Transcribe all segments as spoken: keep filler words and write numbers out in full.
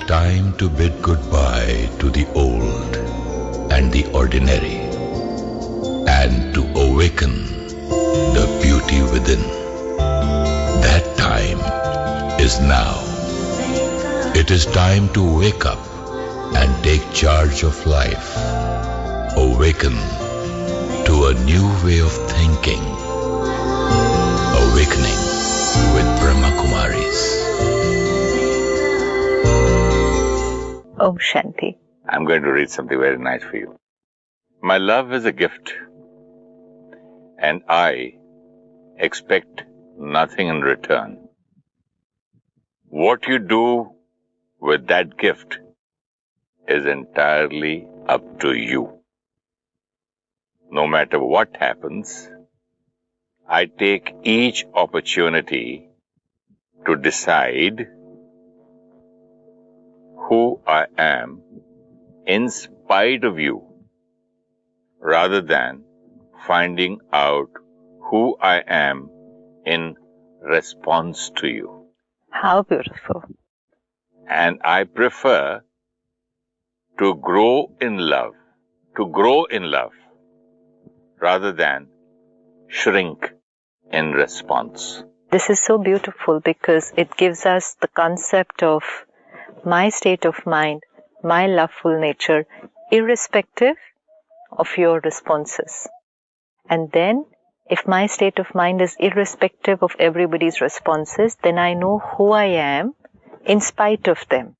time to bid goodbye to the old and the ordinary, and to awaken the beauty within. That time is now. It is time to wake up and take charge of life. Awaken to a new way of thinking. Awakening with Brahma Kumaris. Om Shanti. I'm going to read something very nice for you. My love is a gift, and I expect nothing in return. What you do with that gift is entirely up to you. No matter what happens, I take each opportunity to decide who I am in spite of you, rather than finding out who I am in response to you. How beautiful. And I prefer to grow in love, to grow in love, rather than shrink in response. This is so beautiful because it gives us the concept of my state of mind, my loveful nature, irrespective of your responses. And then, if my state of mind is irrespective of everybody's responses, then I know who I am in spite of them,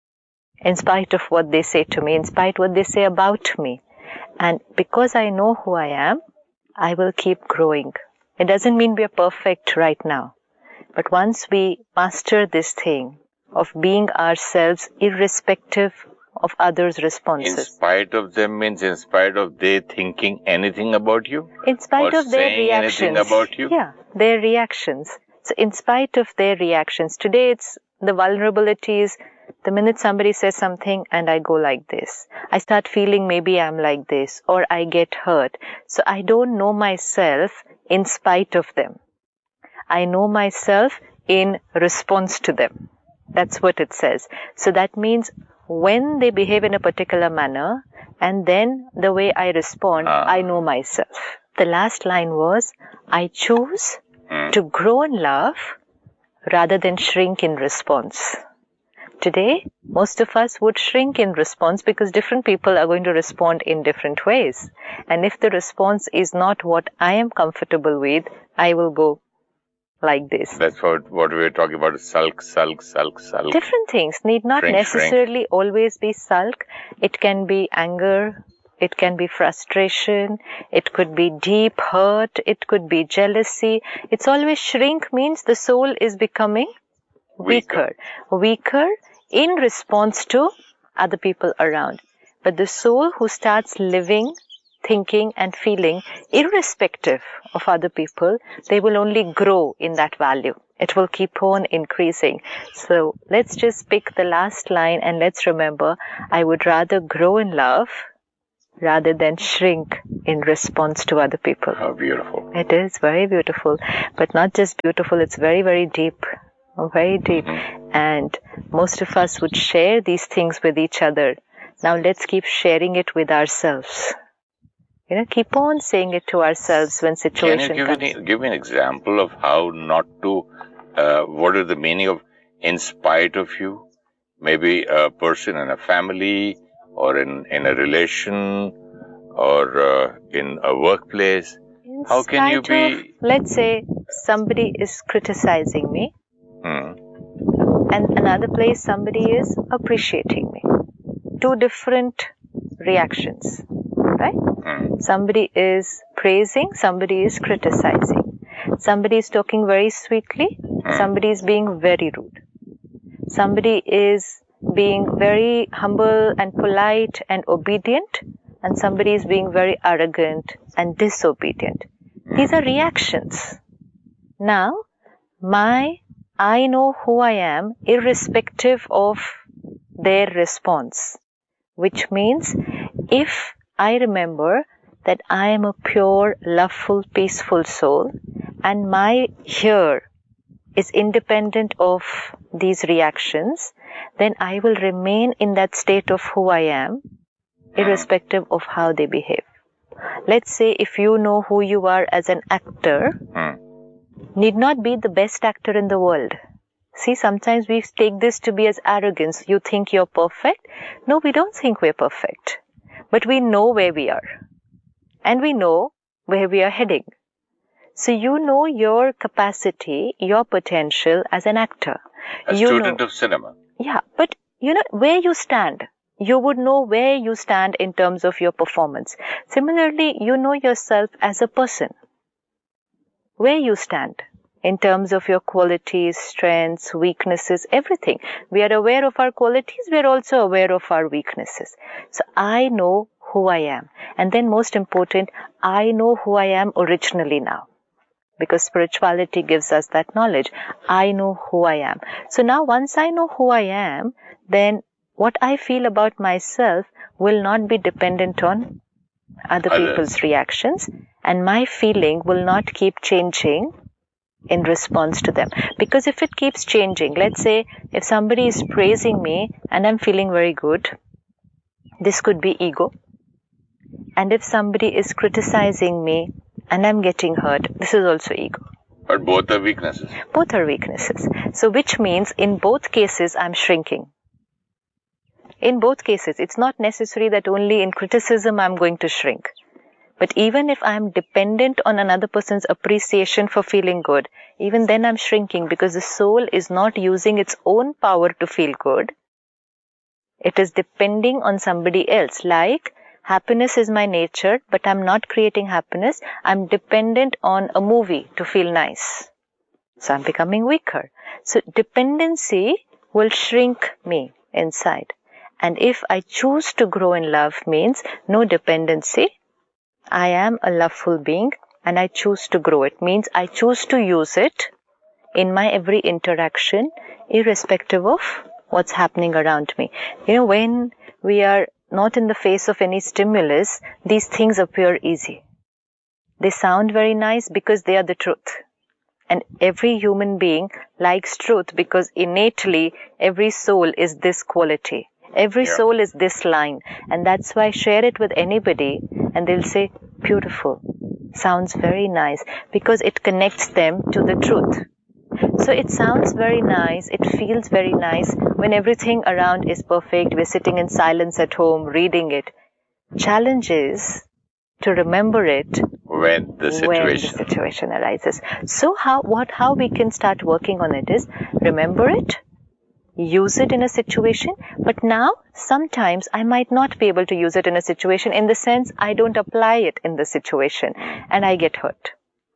in spite of what they say to me, in spite of what they say about me. And because I know who I am, I will keep growing. It doesn't mean we are perfect right now. But once we master this thing of being ourselves irrespective of others' responses. In spite of them means in spite of they thinking anything about you? In spite or of their saying reactions. anything about you? Yeah, their reactions. So in spite of their reactions. Today it's the vulnerabilities. The minute somebody says something and I go like this, I start feeling maybe I'm like this, or I get hurt. So I don't know myself in spite of them. I know myself in response to them. That's what it says. So that means when they behave in a particular manner, and then the way I respond, uh. I know myself. The last line was, I choose mm. to grow in love rather than shrink in response. Today, most of us would shrink in response because different people are going to respond in different ways. And if the response is not what I am comfortable with, I will go like this. That's what, what we were talking about, sulk, sulk, sulk, sulk. Different things need not shrink, necessarily shrink. always be sulk. It can be anger. It can be frustration. It could be deep hurt. It could be jealousy. It's always shrink means the soul is becoming weaker. Weaker, weaker in response to other people around. But the soul who starts living, thinking and feeling irrespective of other people, they will only grow in that value. It will keep on increasing. So let's just pick the last line and let's remember, I would rather grow in love rather than shrink in response to other people. How beautiful. It is very beautiful. But not just beautiful, it's very, very deep. Very deep. Mm-hmm. And most of us would share these things with each other. Now let's keep sharing it with ourselves. You know, keep on saying it to ourselves when situation Can you give comes. me, give me an example of how not to, uh, what is the meaning of in spite of you? Maybe a person in a family or in, in a relation or uh, in a workplace. In How can you spite be... of, let's say somebody is criticizing me Hmm. and another place somebody is appreciating me. Two different reactions, right? Hmm. Somebody is praising, somebody is criticizing. Somebody is talking very sweetly, Hmm. somebody is being very rude. Somebody is being very humble and polite and obedient, and somebody is being very arrogant and disobedient. These are reactions. Now, my, I know who I am irrespective of their response, which means if I remember that I am a pure, loveful, peaceful soul, and my here is independent of these reactions, then I will remain in that state of who I am, irrespective of how they behave. Let's say if you know who you are as an actor, Hmm. need not be the best actor in the world. See, sometimes we take this to be as arrogance. You think you're perfect. No, we don't think we're perfect. But we know where we are. And we know where we are heading. So you know your capacity, your potential as an actor. A you student know, of cinema. Yeah, but you know where you stand. You would know where you stand in terms of your performance. Similarly, you know yourself as a person. Where you stand in terms of your qualities, strengths, weaknesses, everything. We are aware of our qualities. We are also aware of our weaknesses. So I know who I am. And then most important, I know who I am originally now. Because spirituality gives us that knowledge. I know who I am. So now once I know who I am, then what I feel about myself will not be dependent on other Others. people's reactions, and my feeling will not keep changing in response to them. Because if it keeps changing, let's say if somebody is praising me and I'm feeling very good, this could be ego. And if somebody is criticizing me and I'm getting hurt, this is also ego. But both are weaknesses. Both are weaknesses. So which means in both cases I'm shrinking. In both cases, it's not necessary that only in criticism I'm going to shrink. But even if I'm dependent on another person's appreciation for feeling good, even then I'm shrinking because the soul is not using its own power to feel good. It is depending on somebody else. Like, happiness is my nature, but I'm not creating happiness. I'm dependent on a movie to feel nice. So I'm becoming weaker. So dependency will shrink me inside. And if I choose to grow in love means no dependency, I am a loveful being and I choose to grow. It means I choose to use it in my every interaction, irrespective of what's happening around me. You know, when we are not in the face of any stimulus, these things appear easy. They sound very nice because they are the truth. And every human being likes truth because innately every soul is this quality. Every Yeah. soul is this line. And that's why I share it with anybody and they'll say, beautiful, sounds very nice, because it connects them to the truth. So it sounds very nice, it feels very nice when everything around is perfect. We're sitting in silence at home, reading it. Challenge is to remember it When the situation. when the situation arises. So how what how we can start working on it is remember it, use it in a situation, but now sometimes I might not be able to use it in a situation in the sense I don't apply it in the situation and I get hurt.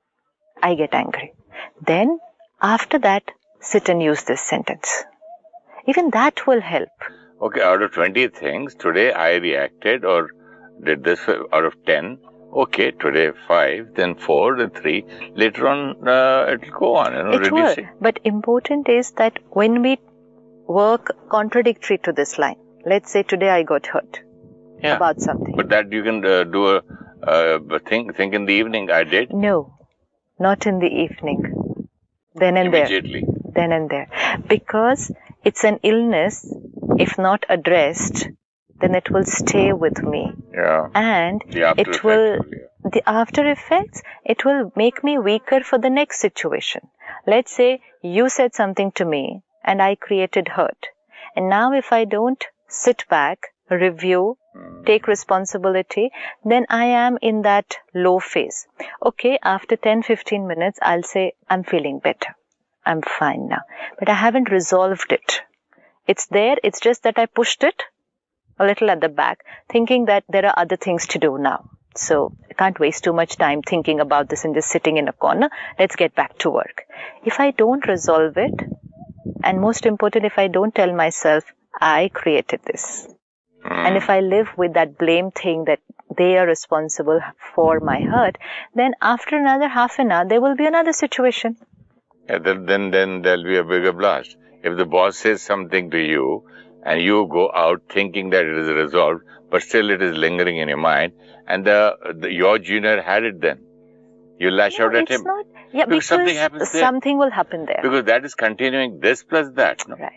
I get angry. Then after that, sit and use this sentence. Even that will help. Okay, out of twenty things, today I reacted or did this out of ten. Okay, today five, then four, then three. Later on, uh, it'll go on, you know, It will. reducing. But important is that when we work contradictory to this line, let's say today I got hurt Yeah. about something. But that you can uh, do a uh, think, think in the evening, I did. No, not in the evening. Then and there. Immediately. Then and there. Because it's an illness, if not addressed, then it will stay with me. Yeah. And The after it effects will, will, yeah. the after effects, it will make me weaker for the next situation. Let's say you said something to me and I created hurt. And now if I don't sit back, review, Hmm. take responsibility, then I am in that low phase. Okay, after ten to fifteen minutes, I'll say, I'm feeling better. I'm fine now. But I haven't resolved it. It's there, it's just that I pushed it a little at the back, thinking that there are other things to do now. So I can't waste too much time thinking about this and just sitting in a corner. Let's get back to work. If I don't resolve it, and most important, if I don't tell myself, I created this. Hmm. And if I live with that blame thing that they are responsible for my hurt, then after another half an hour, there will be another situation. Yeah, then, then, then there'll be a bigger blast. If the boss says something to you and you go out thinking that it is resolved, but still it is lingering in your mind, and the, the your junior had it then. You lash No, out at it's him. not. Yeah, Because because something happens there. something will happen there. Because that is continuing this plus that. No? Right.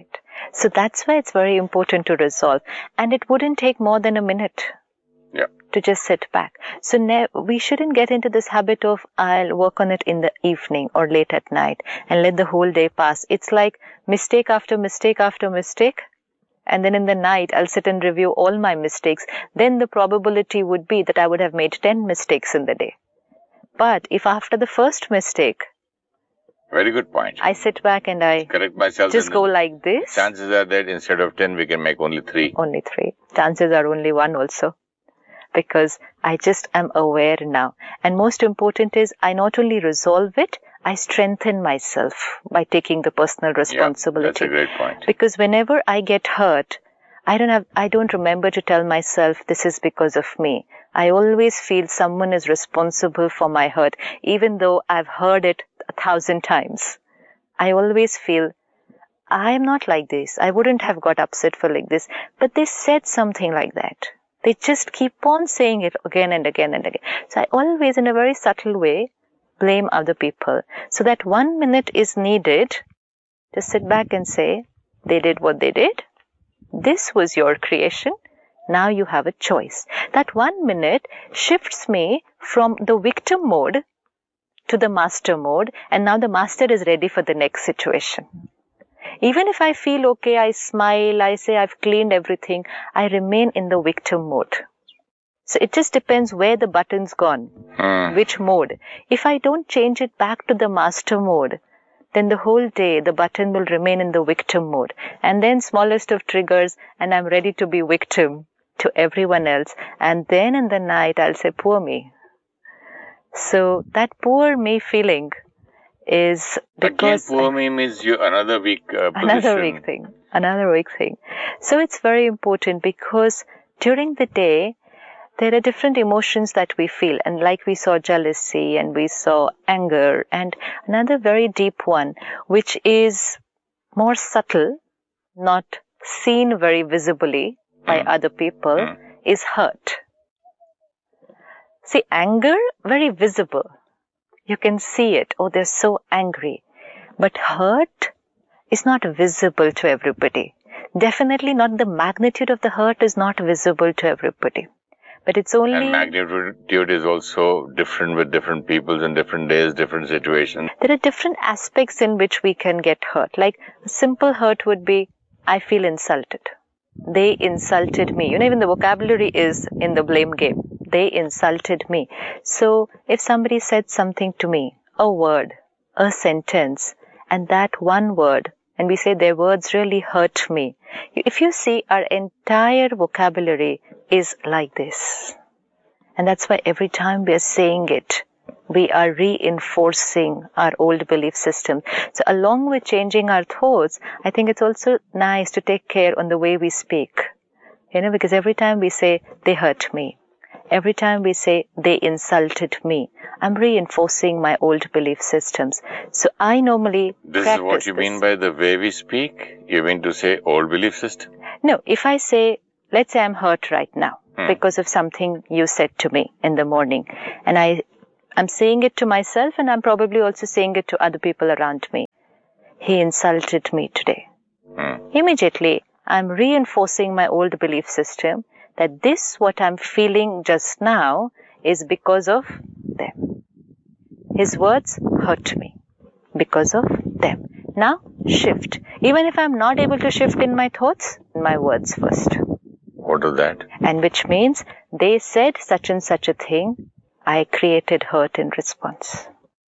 So that's why it's very important to resolve. And it wouldn't take more than a minute. Yeah. To just sit back. So ne- we shouldn't get into this habit of I'll work on it in the evening or late at night and let the whole day pass. It's like mistake after mistake after mistake. And then in the night, I'll sit and review all my mistakes. Then the probability would be that I would have made ten mistakes in the day. But if after the first mistake, very good point, I sit back and I correct myself, just go like this. Chances are that instead of ten, we can make only three. Only three. Chances are only one also. Because I just am aware now. And most important is I not only resolve it, I strengthen myself by taking the personal responsibility. Yeah, that's a great point. Because whenever I get hurt, I don't have, I don't remember to tell myself this is because of me. I always feel someone is responsible for my hurt, even though I've heard it a thousand times. I always feel I am not like this. I wouldn't have got upset for like this. But they said something like that. They just keep on saying it again and again and again. So I always, in a very subtle way, blame other people. So that one minute is needed to sit back and say, they did what they did. This was your creation. Now you have a choice. That one minute shifts me from the victim mode to the master mode. And now the master is ready for the next situation. Even if I feel okay, I smile, I say I've cleaned everything, I remain in the victim mode. So it just depends where the button's gone, hmm. which mode. If I don't change it back to the master mode, then the whole day the button will remain in the victim mode. And then smallest of triggers, and I'm ready to be victim to everyone else. And then in the night, I'll say, poor me. So that poor me feeling is because again, poor me means you another weak uh, position. Another weak thing. Another weak thing. So it's very important because during the day, there are different emotions that we feel. And like we saw jealousy and we saw anger and another very deep one, which is more subtle, not seen very visibly by mm. other people, mm. is hurt. See, anger, very visible. You can see it. Oh, they're so angry. But hurt is not visible to everybody. Definitely not the magnitude of the hurt is not visible to everybody. But it's only... And magnitude is also different with different peoples and different days, different situations. There are different aspects in which we can get hurt. Like a simple hurt would be, I feel insulted. They insulted me. You know, even the vocabulary is in the blame game. They insulted me. So if somebody said something to me, a word, a sentence, and that one word, and we say their words really hurt me. If you see, our entire vocabulary is like this. And that's why every time we are saying it, we are reinforcing our old belief system. So along with changing our thoughts, I think it's also nice to take care on the way we speak. You know, because every time we say, they hurt me. Every time we say, they insulted me, I'm reinforcing my old belief systems. So I normally This practice is what you this. mean by the way we speak? You mean to say old belief system? No, if I say, let's say I'm hurt right now hmm. because of something you said to me in the morning. And I, I'm saying it to myself and I'm probably also saying it to other people around me. He insulted me today. Hmm. Immediately, I'm reinforcing my old belief system that this, what I'm feeling just now, is because of them. His words hurt me because of them. Now, shift. Even if I'm not able to shift in my thoughts, my words first. What is that? And which means, they said such and such a thing, I created hurt in response.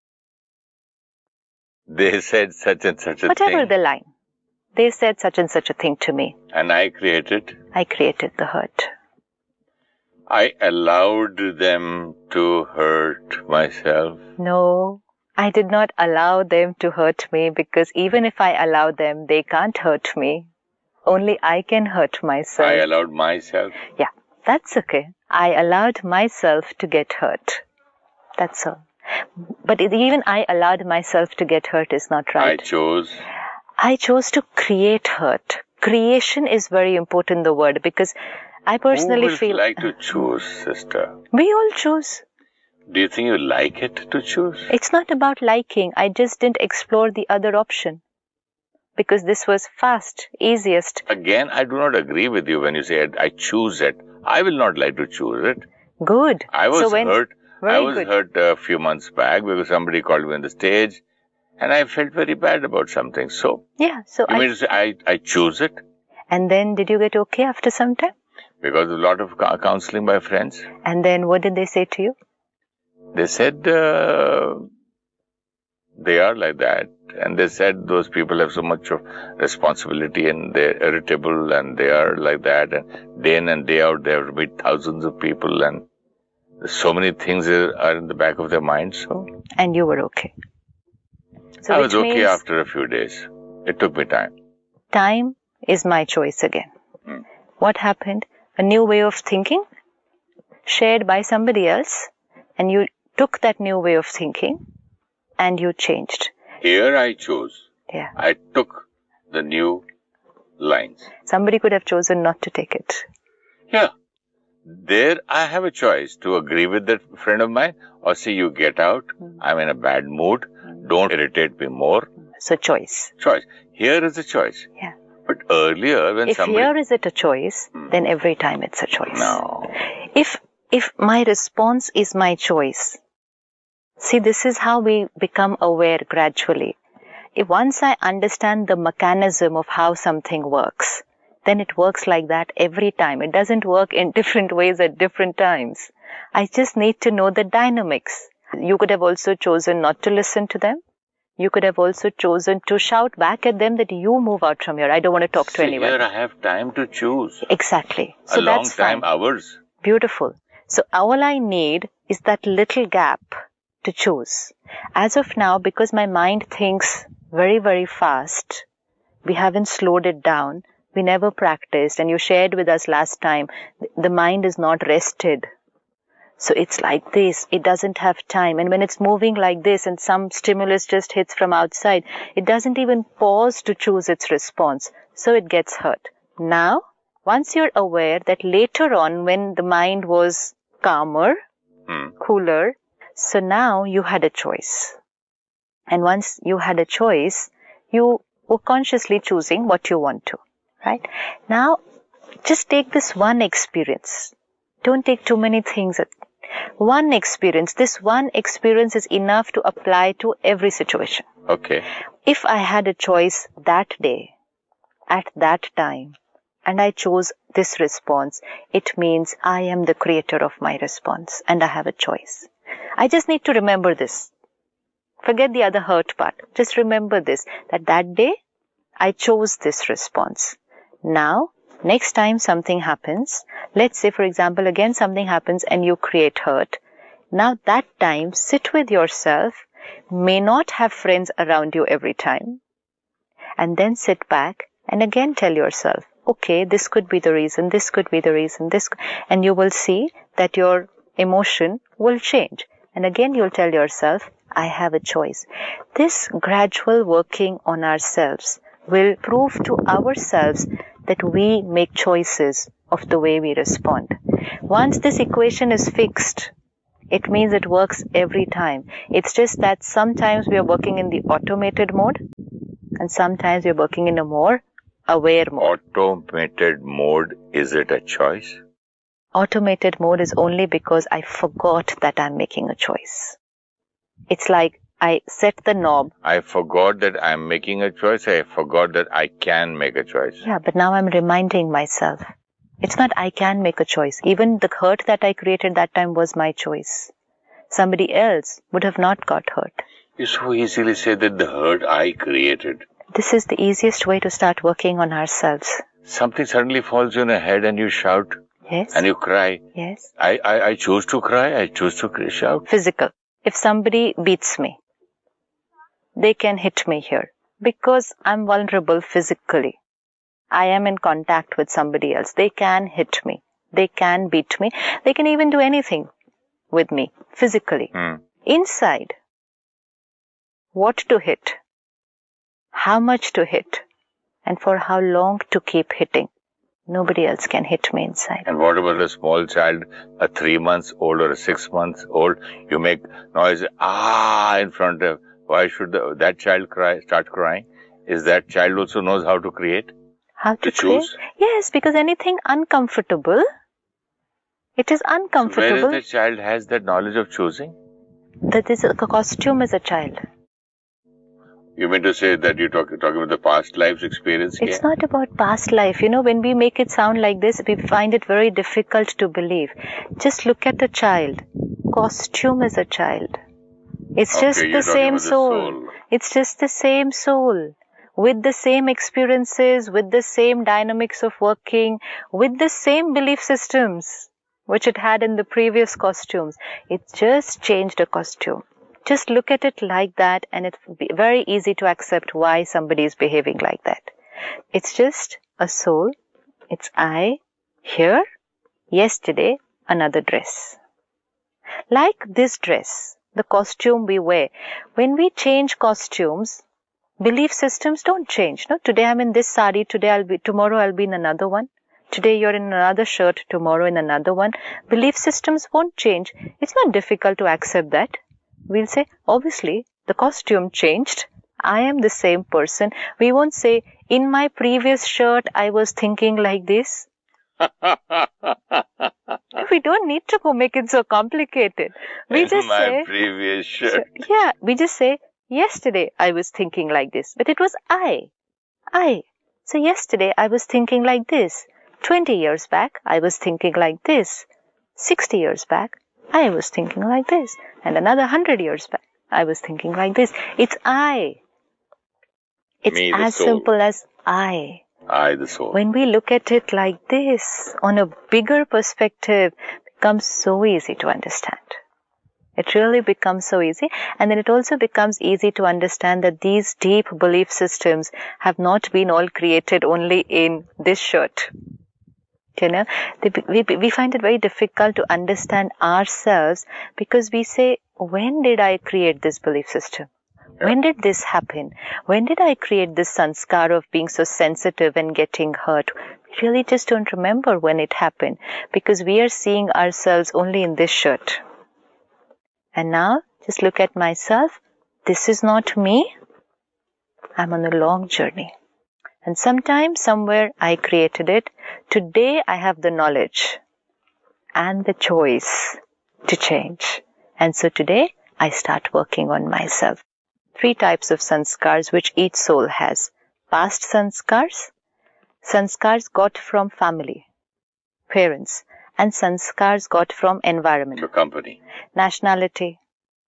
They said such and such a Whatever thing. Whatever the line. They said such and such a thing to me. And I created? I created the hurt. I allowed them to hurt myself? No, I did not allow them to hurt me because even if I allow them, they can't hurt me. Only I can hurt myself. I allowed myself? Yeah, that's okay. I allowed myself to get hurt. That's all. But even I allowed myself to get hurt is not right. I chose? I chose to create hurt. Creation is very important, the word, because I personally Who would feel... like to choose, sister? We all choose. Do you think you like it to choose? It's not about liking. I just didn't explore the other option. because this was fast, easiest. Again, I do not agree with you when you say I choose it. I will not like to choose it. Good. I was so when, hurt. Very I was good. hurt a few months back because somebody called me on the stage and I felt very bad about something. So, yeah, so you I, mean to say I, I choose it? And then did you get okay after some time? Because of a lot of counseling by friends. And then what did they say to you? They said uh, they are like that. And they said those people have so much of responsibility and they're irritable and they are like that. And day in and day out, they have to meet thousands of people and so many things are in the back of their mind. So, and you were okay. So I was okay means after a few days. It took me time. Time is my choice again. Hmm. What happened? A new way of thinking shared by somebody else, and you took that new way of thinking and you changed. Here I chose. Yeah. I took the new lines. Somebody could have chosen not to take it. Yeah. There I have a choice to agree with that friend of mine or say, you get out. Mm. I'm in a bad mood. Mm. Don't irritate me more. So choice. Choice. Here is a choice. Yeah. But earlier when if somebody... If here is it a choice, mm. then every time it's a choice. No. If, if my response is my choice, see, this is how we become aware gradually. If once I understand the mechanism of how something works, then it works like that every time. It doesn't work in different ways at different times. I just need to know the dynamics. You could have also chosen not to listen to them. You could have also chosen to shout back at them that you move out from here. I don't want to talk to See, anyone. Here I have time to choose. Exactly. So a long that's time, fine. hours. Beautiful. So all I need is that little gap to choose. As of now, because my mind thinks very, very fast, we haven't slowed it down. We never practiced, and you shared with us last time, the mind is not rested. So it's like this, it doesn't have time. And when it's moving like this and some stimulus just hits from outside, it doesn't even pause to choose its response. So it gets hurt. Now, once you're aware that later on when the mind was calmer, hmm. cooler, so now you had a choice. And once you had a choice, you were consciously choosing what you want to. Right? Now, just take this one experience. Don't take too many things. One experience. This one experience is enough to apply to every situation. Okay. If I had a choice that day, at that time, and I chose this response, it means I am the creator of my response and I have a choice. I just need to remember this. Forget the other hurt part. Just remember this, that that day, I chose this response. Now, next time something happens, let's say, for example, again something happens and you create hurt. Now, that time, sit with yourself, may not have friends around you every time, and then sit back and again tell yourself, okay, this could be the reason, this could be the reason, this, and you will see that your emotion will change. And again, you'll tell yourself, I have a choice. This gradual working on ourselves will prove to ourselves that we make choices of the way we respond. Once this equation is fixed, it means it works every time. It's just that sometimes we are working in the automated mode and sometimes we are working in a more aware mode. Automated mode, is it a choice? Automated mode is only because I forgot that I'm making a choice. It's like I set the knob. I forgot that I'm making a choice. I forgot that I can make a choice. Yeah, but now I'm reminding myself. It's not I can make a choice. Even the hurt that I created that time was my choice. Somebody else would have not got hurt. You so easily say that the hurt I created. This is the easiest way to start working on ourselves. Something suddenly falls on your head and you shout. Yes. And you cry. Yes. I, I, I choose to cry. I choose to shout. Physical. If somebody beats me, they can hit me here because I'm vulnerable physically. I am in contact with somebody else. They can hit me. They can beat me. They can even do anything with me physically. Hmm. Inside, what to hit, how much to hit, and for how long to keep hitting. Nobody else can hit me inside. And what about a small child, a three months old or a six months old? You make noise, ah, in front of, why should the, that child cry, start crying? is that child also knows how to create? How to, to choose? create? Yes, because anything uncomfortable, it is uncomfortable. So where is the child has that knowledge of choosing? That is a costume as a child. You mean to say that you're talk, talking about the past life's experience here? It's not about past life. You know, when we make it sound like this, we find it very difficult to believe. Just look at a child. Costume as a child. It's okay, just the same the soul. soul. It's just the same soul. With the same experiences, with the same dynamics of working, with the same belief systems which it had in the previous costumes. It just changed a costume. Just look at it like that and it's very easy to accept why somebody is behaving like that. It's just a soul. It's I, here, yesterday, another dress. Like this dress, the costume we wear. When we change costumes, belief systems don't change. No, today I'm in this sari, today I'll be, tomorrow I'll be in another one. Today you're in another shirt, tomorrow in another one. Belief systems won't change. It's not difficult to accept that. We'll say, obviously, the costume changed. I am the same person. We won't say, in my previous shirt, I was thinking like this. We don't need to go make it so complicated. We in just my say, previous shirt. Yeah, we just say, yesterday I was thinking like this. But it was I. I. So yesterday I was thinking like this. twenty years back, I was thinking like this. sixty years back, I was thinking like this. And another one hundred years back, I was thinking like this. It's I. It's Me, the as soul. simple as I. I, the soul. When we look at it like this, on a bigger perspective, it becomes so easy to understand. It really becomes so easy. And then it also becomes easy to understand that these deep belief systems have not been all created only in this shirt. You know, they, we, we find it very difficult to understand ourselves because we say, when did I create this belief system? When did this happen? When did I create this sanskar of being so sensitive and getting hurt? We really just don't remember when it happened because we are seeing ourselves only in this shirt. And now, just look at myself. This is not me. I'm on a long journey. And sometime, somewhere, I created it. Today, I have the knowledge and the choice to change. And so today, I start working on myself. Three types of sanskars which each soul has. Past sanskars, sanskars got from family, parents, and sanskars got from environment. The company. Nationality,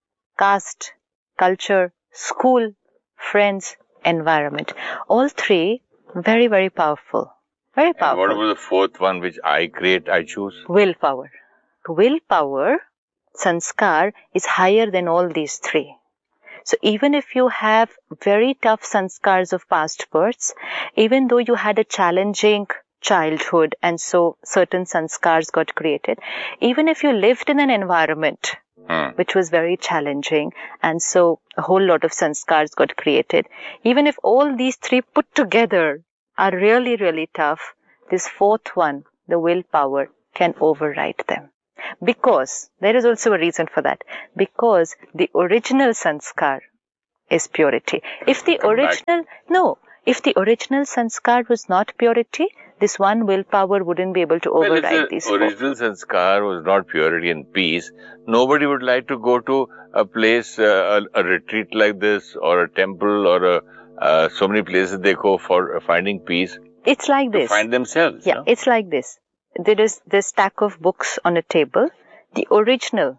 caste, culture, school, friends, environment. All three very, very powerful. Very powerful. And what about the fourth one which I create, I choose? Willpower. Willpower, sanskar, is higher than all these three. So even if you have very tough sanskars of past births, even though you had a challenging childhood and so certain sanskars got created, even if you lived in an environment Hmm. which was very challenging and so a whole lot of sanskars got created, even if all these three put together are really, really tough, this fourth one, the willpower, can override them. Because, there is also a reason for that, because the original sanskar is purity. If the Come original, no, if the original sanskar was not purity, this one willpower wouldn't be able to Well, override if these the four. original sanskar was not purity and peace, nobody would like to go to a place, uh, a, a retreat like this, or a temple, or a, uh, so many places they go for finding peace. It's like To this. find themselves. Yeah, no? it's like this. There is this stack of books on a table. The original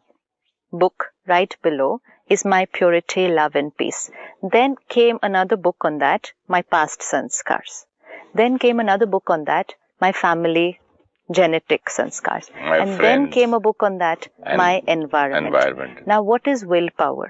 book right below is my purity, love and peace. Then came another book on that, my past sanskars. Then came another book on that, my family, genetic sanskars. My and then friends came a book on that, and my environment. environment. Now what is willpower?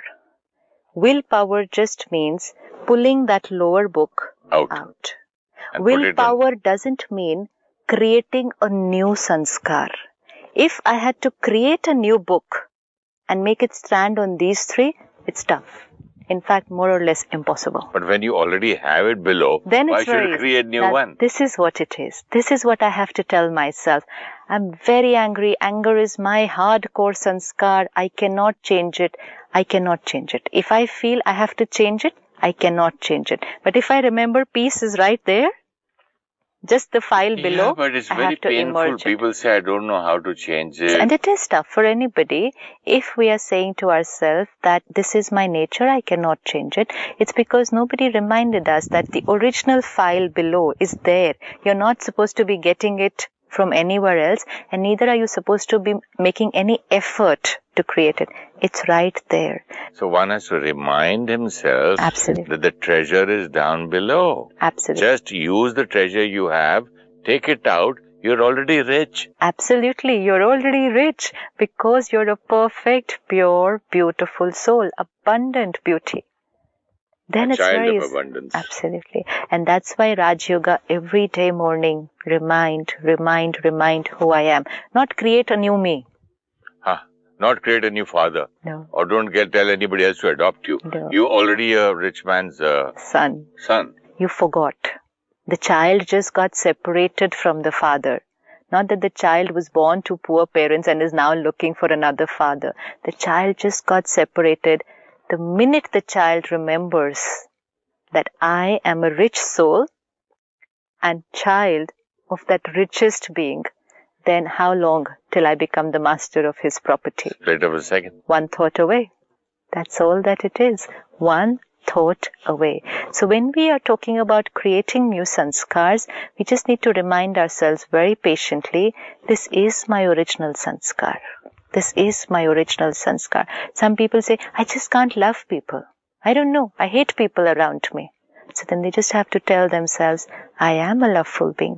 Willpower just means pulling that lower book Out. out. And put it in. Willpower doesn't mean creating a new sanskar. If I had to create a new book and make it stand on these three, it's tough. In fact, more or less impossible. But when you already have it below, Then why it's should very you easy. create new Now, one? This is what it is. This is what I have to tell myself. I'm very angry. Anger is my hardcore sanskar. I cannot change it. I cannot change it. If I feel I have to change it, I cannot change it. But if I remember peace is right there, just the file below, yeah, but it's I very have to painful. emerge it. People say, I don't know how to change it. And it is tough for anybody. If we are saying to ourselves that this is my nature, I cannot change it, it's because nobody reminded us that the original file below is there. You're not supposed to be getting it from anywhere else, and neither are you supposed to be making any effort to create it. It's right there. So one has to remind himself Absolutely. that the treasure is down below. Absolutely. Just use the treasure you have, take it out, you're already rich. Absolutely, you're already rich because you're a perfect, pure, beautiful soul, abundant beauty. Then a it's child very of abundance. Absolutely. And that's why Raj Yoga every day morning remind, remind, remind who I am. Not create a new me. Huh. Not create a new father. No. Or don't get tell anybody else to adopt you. No. You already a rich man's uh, son. Son. You forgot. The child just got separated from the father. Not that the child was born to poor parents and is now looking for another father. The child just got separated. The minute the child remembers that I am a rich soul and child of that richest being, then how long till I become the master of his property? Straight of a second. One thought away. That's all that it is. One thought away. So when we are talking about creating new sanskars, we just need to remind ourselves very patiently, this is my original sanskar. This is my original sanskar. Some people say, I just can't love people. I don't know. I hate people around me. So then they just have to tell themselves, I am a loveful being.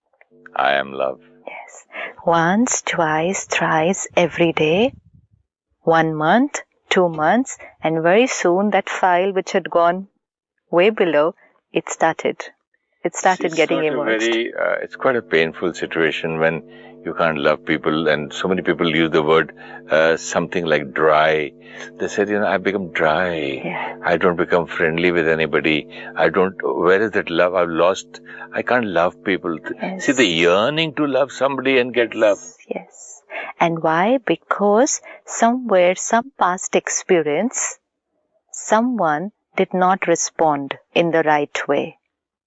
I am love. Yes. Once, twice, thrice, every day, one month, two months, and very soon that file which had gone way below, it started. It started it's getting not emerged. A very, uh, it's quite a painful situation when you can't love people, and so many people use the word uh, something like dry. They said, you know, I become dry. Yeah. I don't become friendly with anybody. I don't, where is that love? I've lost, I can't love people. Yes. See the yearning to love somebody and get love. Yes. And why? Because somewhere, some past experience, someone did not respond in the right way.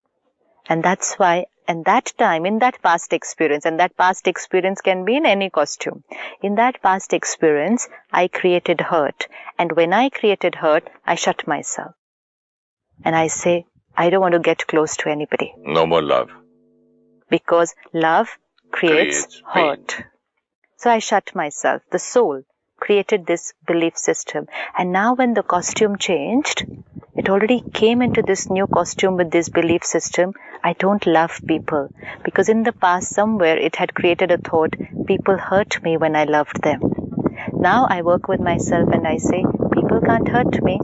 And that's why, and that time, in that past experience, and that past experience can be in any costume. In that past experience, I created hurt. And when I created hurt, I shut myself. And I say, I don't want to get close to anybody. No more love. Because love creates, Creates hurt. pain. So I shut myself. The soul created this belief system. And now when the costume changed, it already came into this new costume with this belief system. I don't love people. Because in the past somewhere it had created a thought, people hurt me when I loved them. Now I work with myself and I say, people can't hurt me.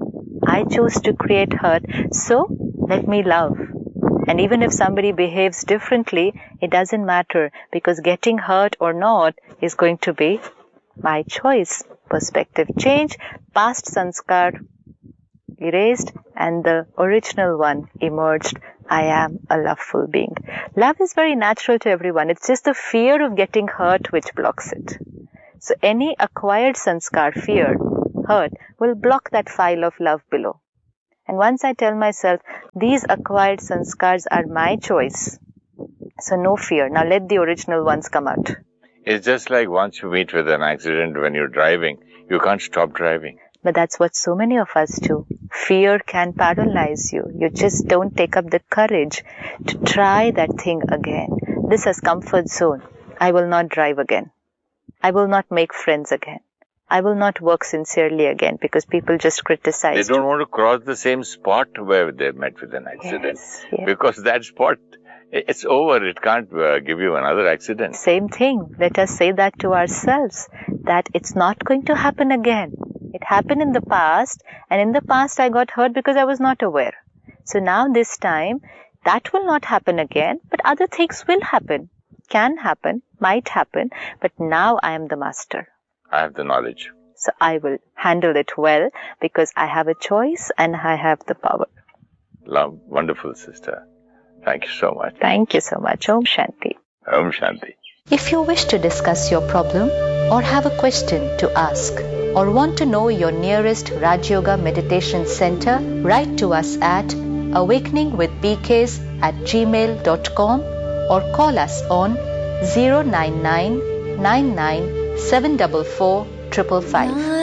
I choose to create hurt. So let me love. And even if somebody behaves differently, it doesn't matter, because getting hurt or not is going to be my choice. Perspective change, past sanskar erased, and the original one emerged. I am a loveful being. Love is very natural to everyone. It's just the fear of getting hurt which blocks it. So any acquired sanskar, fear, hurt, will block that file of love below. And once I tell myself, these acquired sanskars are my choice, so no fear. Now let the original ones come out. It's just like once you meet with an accident when you're driving, you can't stop driving. But that's what so many of us do. Fear can paralyze you. You just don't take up the courage to try that thing again. This is comfort zone. I will not drive again. I will not make friends again. I will not work sincerely again because people just criticize. They don't want to cross the same spot where they met with an accident. Yes, yes. Because that spot, it's over. It can't uh, give you another accident. Same thing. Let us say that to ourselves, that it's not going to happen again. It happened in the past, and in the past I got hurt because I was not aware. So now this time, that will not happen again, but other things will happen. Can happen, might happen, but now I am the master. I have the knowledge. So I will handle it well because I have a choice and I have the power. Love, wonderful sister. Thank you so much. Thank you so much. Om Shanti. Om Shanti. If you wish to discuss your problem or have a question to ask, or want to know your nearest Raj Yoga Meditation Center, write to us at awakeningwithbks at gmail dot com or call us on zero nine nine nine nine seven four four five five.